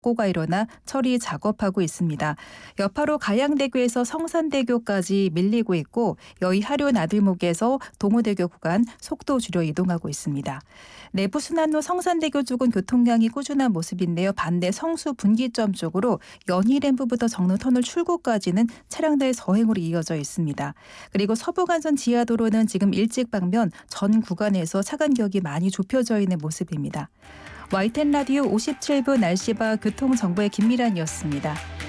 사고가 일어나 처리 작업하고 있습니다. 여파로 가양대교에서 성산대교까지 밀리고 있고 여의 하류 나들목에서 동호대교 구간 속도 줄여 이동하고 있습니다. 내부순환로 성산대교 쪽은 교통량이 꾸준한 모습인데요. 반대 성수 분기점 쪽으로 연희램프부터 정릉터널 출구까지는 차량들 서행으로 이어져 있습니다. 그리고 서부간선 지하도로는 지금 일찍 방면 전 구간에서 차 간격이 많이 좁혀져 있는 모습입니다. YTN 라디오 57분 날씨와 교통정보의 김미란이었습니다.